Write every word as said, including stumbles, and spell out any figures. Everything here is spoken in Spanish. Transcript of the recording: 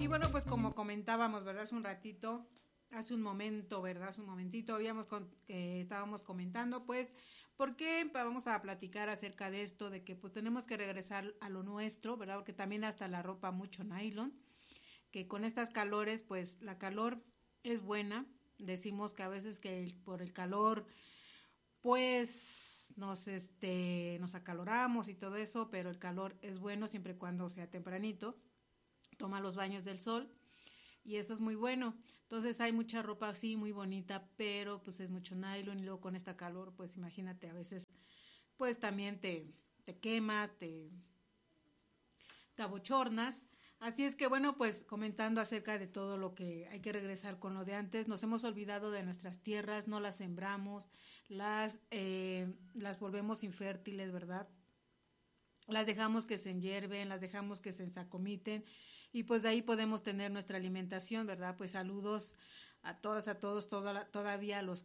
bueno, pues como comentábamos, ¿verdad? Hace un ratito, hace un momento, ¿verdad? Hace un momentito habíamos con, eh, estábamos comentando, pues, ¿por qué vamos a platicar acerca de esto? De que pues tenemos que regresar a lo nuestro, ¿verdad? Porque también hasta la ropa mucho nylon, que con estas calores, pues la calor es buena. Decimos que a veces que el, por el calor pues nos este nos acaloramos y todo eso, pero el calor es bueno siempre y cuando sea tempranito. Toma los baños del sol y eso es muy bueno. Entonces hay mucha ropa así muy bonita, pero pues es mucho nylon y luego con esta calor, pues imagínate, a veces pues también te, te quemas, te, te abochornas. Así es que bueno, pues comentando acerca de todo lo que hay que regresar con lo de antes, nos hemos olvidado de nuestras tierras, no las sembramos, las, eh, las volvemos infértiles, ¿verdad? Las dejamos que se enhierven, las dejamos que se ensacomiten y pues de ahí podemos tener nuestra alimentación, ¿verdad? Pues saludos a todas, a todos, toda la, todavía a los